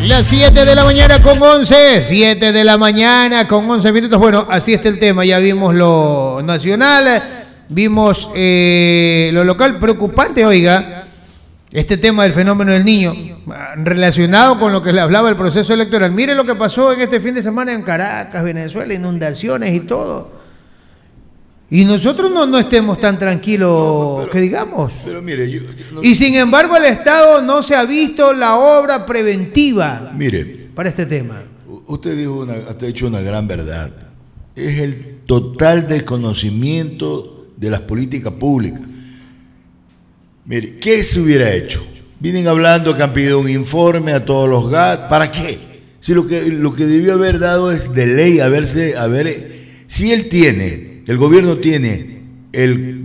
Las 7 de la mañana con 11, 7 de la mañana con 11 minutos. Bueno, así está el tema. Ya vimos lo nacional, vimos lo local. Preocupante, oiga, este tema del fenómeno del niño, relacionado con lo que le hablaba el proceso electoral. Mire lo que pasó en este fin de semana en Caracas, Venezuela, inundaciones y todo. Y nosotros no estemos tan tranquilos, pero, que digamos. Pero mire, y sin embargo el Estado no se ha visto la obra preventiva, mire, para este tema. Usted dijo ha dicho una gran verdad. Es el total desconocimiento de las políticas públicas. Mire, ¿qué se hubiera hecho? Vienen hablando que han pedido un informe a todos los GAT. ¿Para qué? Si lo que debió haber dado es de ley, si él tiene... El gobierno tiene el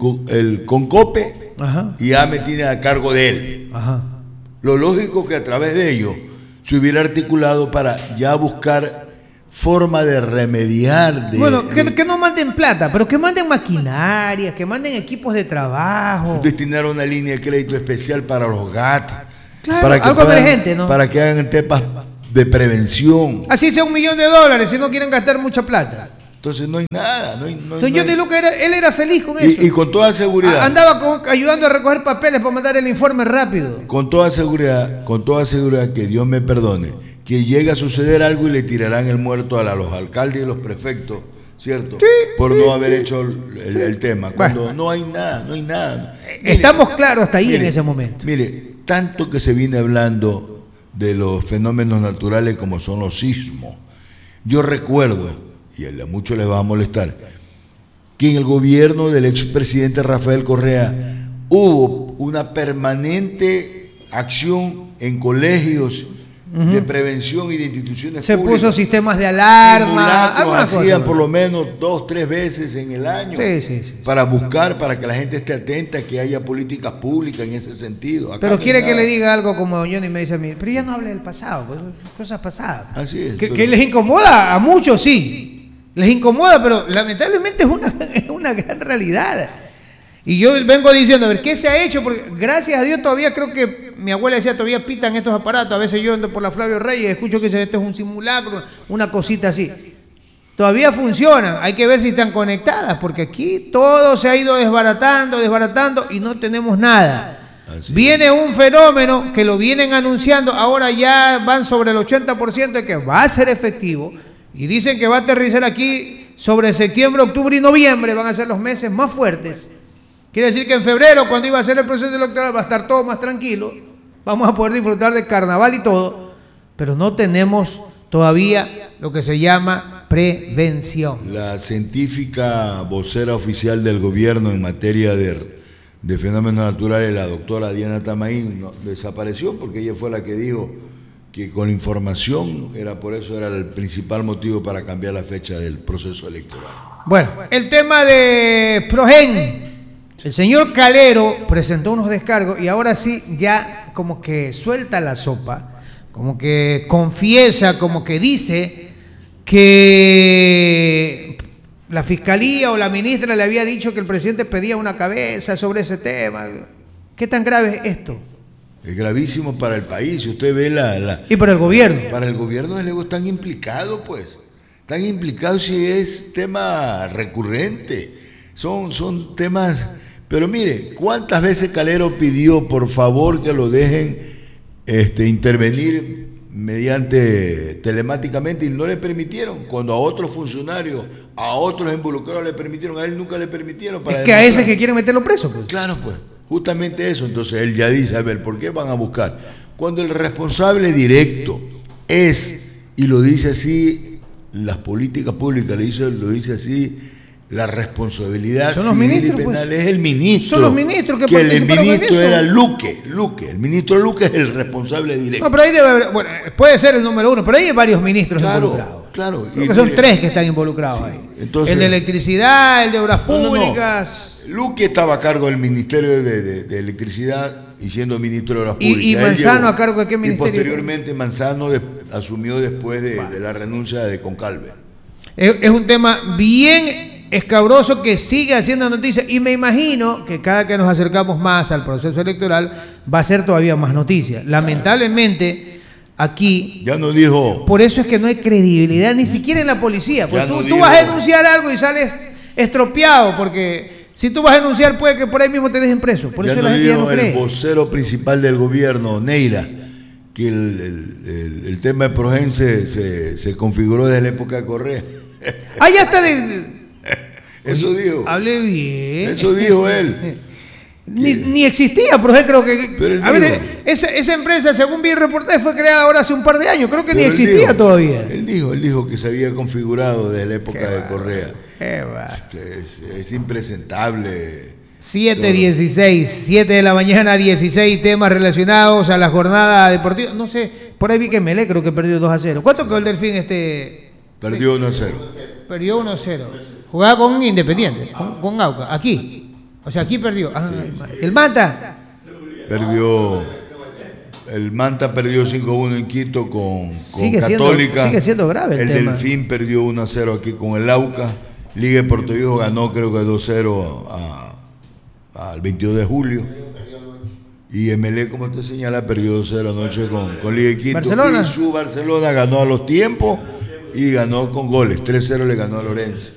CONCOPE. Ajá. Y AME tiene a cargo de él. Ajá. Lo lógico que a través de ello se hubiera articulado para ya buscar forma de remediar. Bueno, que no manden plata, pero que manden maquinaria, que manden equipos de trabajo. Destinar una línea de crédito especial para los GAT. Claro, para que algo emergente, ¿no? Para que hagan temas de prevención. Así sea $1 millón si no quieren gastar mucha plata. Entonces no hay nada. Entonces Johnny Lucas él era feliz con eso. Y con toda seguridad. Andaba ayudando a recoger papeles para mandar el informe rápido. Con toda seguridad, que Dios me perdone, que llegue a suceder algo y le tirarán el muerto a los alcaldes y los prefectos, ¿cierto? Sí, por no haber hecho el tema. Cuando no hay nada. Mire, estamos claros hasta ahí en ese momento. Mire, tanto que se viene hablando de los fenómenos naturales como son los sismos. Yo recuerdo, y a muchos les va a molestar, que en el gobierno del expresidente Rafael Correa hubo una permanente acción en colegios de prevención y de instituciones se públicas. Se puso sistemas de alarma. Hacían por lo menos 2-3 veces en el año para buscar, para que la gente esté atenta, que haya políticas públicas en ese sentido. Acá pero quiere que le diga algo como Johnny me dice a mí, pero ya no hable del pasado, pues, cosas pasadas. Así es. Que les incomoda a muchos, sí. Les incomoda, pero lamentablemente es una gran realidad. Y yo vengo diciendo, a ver, ¿qué se ha hecho? Porque gracias a Dios todavía creo que mi abuela decía, todavía pitan estos aparatos. A veces yo ando por la Flavio Reyes y escucho que dicen, este es un simulacro, una cosita así. Todavía funcionan, hay que ver si están conectadas, porque aquí todo se ha ido desbaratando y no tenemos nada. Así. Viene un fenómeno que lo vienen anunciando, ahora ya van sobre el 80% de que va a ser efectivo. Y dicen que va a aterrizar aquí sobre septiembre, octubre y noviembre, van a ser los meses más fuertes. Quiere decir que en febrero, cuando iba a ser el proceso electoral, va a estar todo más tranquilo. Vamos a poder disfrutar del carnaval y todo, pero no tenemos todavía lo que se llama prevención. La científica vocera oficial del gobierno en materia de fenómenos naturales, la doctora Diana Tamaín, desapareció porque ella fue la que dijo que con información era el principal motivo para cambiar la fecha del proceso electoral. Bueno, el tema de Progen, el señor Calero presentó unos descargos y ahora sí ya como que suelta la sopa, como que confiesa, como que dice que la fiscalía o la ministra le había dicho que el presidente pedía una cabeza sobre ese tema. ¿Qué tan grave es esto? Es gravísimo para el país. Si usted ve y para el gobierno. Para el gobierno están implicados, pues. Están implicados si es tema recurrente. Son temas... Pero mire, ¿cuántas veces Calero pidió, por favor, que lo dejen intervenir mediante telemáticamente y no le permitieron? Cuando a otros funcionarios, a otros involucrados le permitieron, a él nunca le permitieron. Es que a ese que quieren meterlo preso, pues. Claro, pues. Justamente eso, entonces él ya dice, a ver, ¿por qué van a buscar? Cuando el responsable directo es, y lo dice así, las políticas públicas, lo dice así, la responsabilidad civil y penal, pues. Es el ministro. Son los ministros que el ministro era Luque, el ministro Luque es el responsable directo. No, pero ahí debe haber, bueno, puede ser el número uno, pero ahí hay varios ministros involucrados. Claro. Creo que son 3 que están involucrados ahí. Entonces, el de electricidad, el de obras públicas. Luque estaba a cargo del Ministerio de Electricidad y siendo ministro de Obras Públicas. ¿Y Manzano a cargo de qué ministerio? Y posteriormente Manzano asumió después de la renuncia de Concalve. Es un tema bien escabroso que sigue haciendo noticias y me imagino que cada que nos acercamos más al proceso electoral va a ser todavía más noticia. Lamentablemente aquí. Ya no dijo. Por eso es que no hay credibilidad ni siquiera en la policía. Pues tú vas a denunciar algo y sales estropeado, porque si tú vas a denunciar puede que por ahí mismo te dejen preso. Por eso la gente ya no cree. El vocero principal del gobierno, Neira, que el tema de Progen se configuró desde la época de Correa. Ya está de... Eso dijo. Hable bien. Eso dijo él. Ni existía, pero creo que... A ver, esa empresa, según vi el reportaje, fue creada ahora hace un par de años. Creo que ni existía todavía. Él dijo que se había configurado desde la época de Correa. Es impresentable. 7:16, 7 de la mañana, 16 temas relacionados a la jornada deportiva. No sé, por ahí vi que Melé creo que perdió 2-0. ¿Cuánto quedó el Delfín Perdió 1-0. Perdió 1-0. Jugaba con Independiente, con Auca, aquí. O sea, aquí perdió. Sí. El Manta. El Manta perdió 5-1 en Quito con Católica. Sigue siendo grave el tema. Delfín perdió 1-0 aquí con el Auca. Liga de Puerto Viejo ganó creo que 2-0 al 22 de julio. Y MLE, como te señala, perdió 2-0 anoche con Liga de Quito. Barcelona. Y su Barcelona ganó a los tiempos y ganó con goles. 3-0 le ganó a Lorenzo.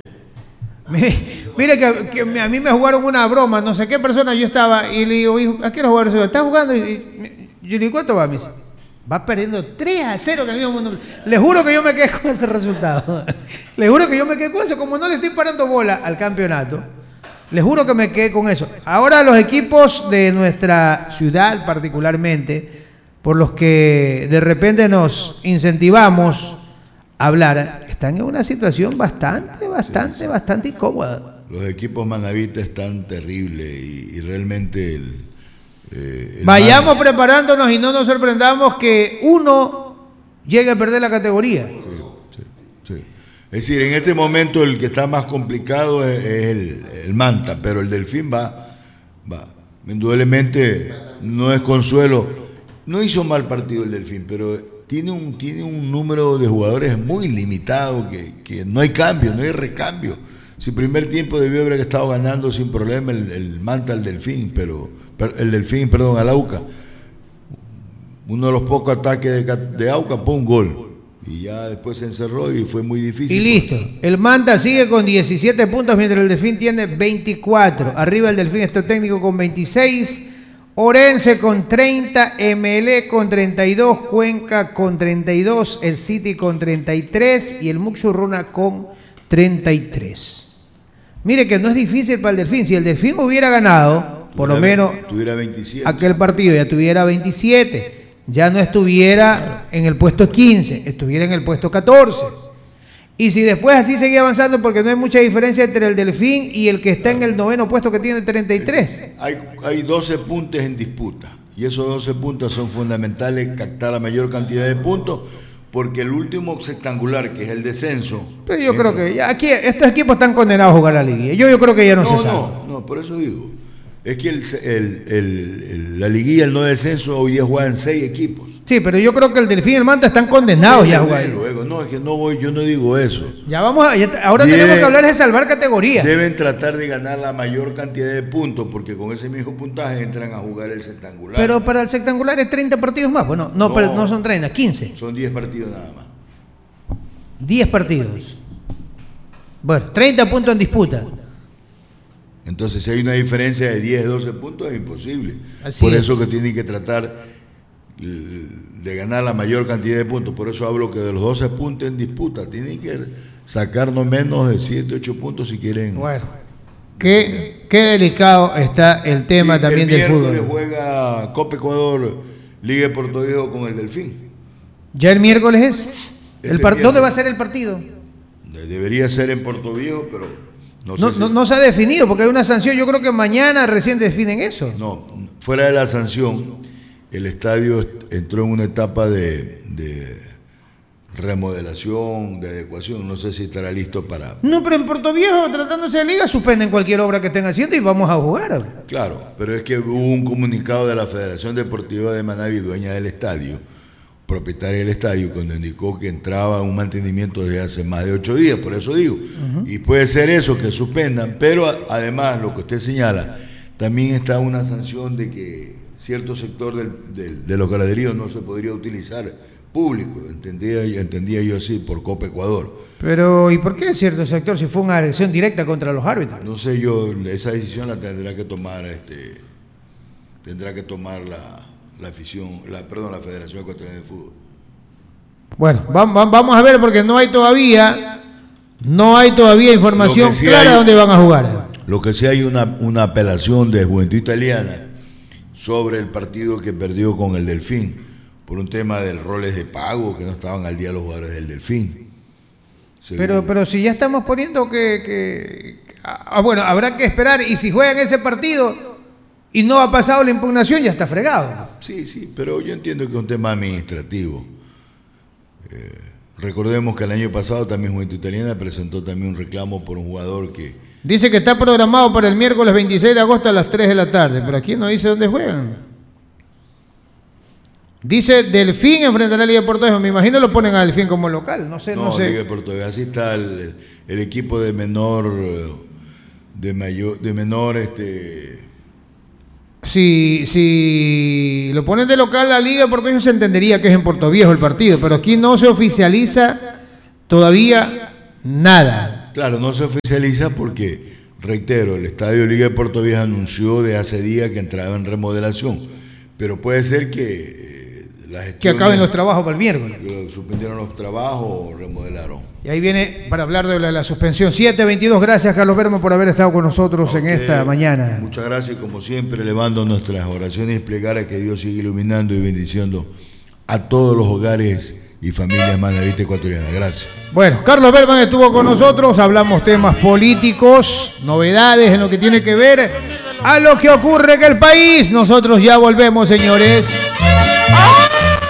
Mire que a mí me jugaron una broma, no sé qué persona yo estaba, y le digo, hijo, ¿a qué hora jugar? ¿Estás jugando? Y yo le digo, ¿cuánto va? Me dice, va perdiendo 3-0 que el mismo mundo. Le juro que yo me quedé con ese resultado. Le juro que yo me quedé con eso, como no le estoy parando bola al campeonato. Les juro que me quedé con eso. Ahora los equipos de nuestra ciudad particularmente, por los que de repente nos incentivamos a hablar, están en una situación bastante incómoda. Los equipos manavitas están terribles y realmente vayamos preparándonos y no nos sorprendamos que uno llegue a perder la categoría. Sí. Es decir, en este momento el que está más complicado es el Manta, pero el Delfín va. Indudablemente no es consuelo. No hizo mal partido el Delfín, pero tiene un número de jugadores muy limitado que no hay cambio, no hay recambio. Si primer tiempo debió haber estado ganando sin problema el Manta al Delfín, al Auca. Uno de los pocos ataques de Auca, un gol. Y ya después se encerró y fue muy difícil. Y listo. El Manta sigue con 17 puntos, mientras el Delfín tiene 24. Arriba el Delfín está técnico con 26. Orense con 30, MLE con 32, Cuenca con 32, el City con 33 y el Muxurruna con 33. Mire que no es difícil para el Delfín. Si el Delfín hubiera ganado, por lo menos tuviera 27. Aquel partido ya tuviera 27. Ya no estuviera en el puesto 15, estuviera en el puesto 14. Y si después así seguía avanzando, porque no hay mucha diferencia entre el Delfín y el que está en el 9º puesto que tiene 33. Hay 12 puntos en disputa. Y esos 12 puntos son fundamentales, captar la mayor cantidad de puntos, porque el último sectangular, que es el descenso... Pero yo creo que ya aquí estos equipos están condenados a jugar la liguilla. Yo creo que ya no se sabe. No, por eso digo. Es que la liguilla, el no descenso, hoy día juegan 6 equipos. Sí, pero yo creo que el Delfín y el Manta están condenados ya a jugar. No, es que yo no digo eso. Ahora tenemos que hablar de salvar categorías. Deben tratar de ganar la mayor cantidad de puntos, porque con ese mismo puntaje entran a jugar el sectangular. Pero para el sectangular es 30 partidos más. Bueno, pero no son 30, 15. Son 10 partidos nada más. 10 partidos. Bueno, 30 puntos en disputa. Entonces, si hay una diferencia de 10, 12 puntos, es imposible. Por eso que tienen que tratar de ganar la mayor cantidad de puntos. Por eso hablo que de los 12 puntos en disputa, tienen que sacar no menos de 7, 8 puntos si quieren. Bueno, qué delicado está el tema también del fútbol. El miércoles juega Copa Ecuador, Liga de Puerto Viejo con el Delfín. ¿Ya el miércoles es? ¿Dónde va a ser el partido? Debería ser en Puerto Viejo, pero... No se ha definido porque hay una sanción. Yo creo que mañana recién definen eso. No, fuera de la sanción, el estadio entró en una etapa de remodelación, de adecuación. No sé si estará listo para... No, pero en Puerto Viejo, tratándose de liga, suspenden cualquier obra que estén haciendo y vamos a jugar. Claro, pero es que hubo un comunicado de la Federación Deportiva de Manaví, dueña del estadio, propietaria del estadio, cuando indicó que entraba un mantenimiento desde hace más de 8 días, por eso digo. Y puede ser eso, que suspendan, pero además, lo que usted señala, también está una sanción de que cierto sector de los graderíos no se podría utilizar público, entendía yo así, por Copa Ecuador. Pero, ¿y por qué cierto sector si fue una agresión directa contra los árbitros? No sé yo, esa decisión la tendrá que tomar la Federación Ecuatoriana de Fútbol. Bueno, vamos a ver porque no hay todavía información clara de dónde van a jugar. Lo que sí hay una apelación de Juventud Italiana sobre el partido que perdió con el Delfín por un tema de roles de pago que no estaban al día los jugadores del Delfín. Pero si ya estamos poniendo bueno, habrá que esperar, y si juegan ese partido y no ha pasado la impugnación, ya está fregado. Sí, pero yo entiendo que es un tema administrativo. Recordemos que el año pasado también Juventud Italiana presentó también un reclamo por un jugador que... Dice que está programado para el miércoles 26 de agosto a las 3 de la tarde, pero aquí no dice dónde juegan. Dice Delfín enfrentará a Liga de Puerto Viejo. Me imagino lo ponen a Delfín como local. No sé. Liga de Puerto Viejo. Así está el equipo de menor. Si lo ponen de local a Liga de Puerto Viejo se entendería que es en Puerto Viejo el partido, pero aquí no se oficializa todavía nada. Claro, no se oficializa porque, reitero, el Estadio Liga de Puerto Viejo anunció de hace días que entraba en remodelación, pero puede ser que que acaben los trabajos para el miércoles. Suspendieron los trabajos o remodelaron. Y ahí viene para hablar de la suspensión. 7:22, gracias Carlos Berman por haber estado con nosotros en esta mañana. Muchas gracias, como siempre, elevando nuestras oraciones y plegar a que Dios siga iluminando y bendiciendo a todos los hogares y familias manavistas ecuatorianas. Gracias. Bueno, Carlos Berman estuvo con nosotros, hablamos temas políticos, novedades en lo que tiene que ver a lo que ocurre en el país. Nosotros ya volvemos, señores.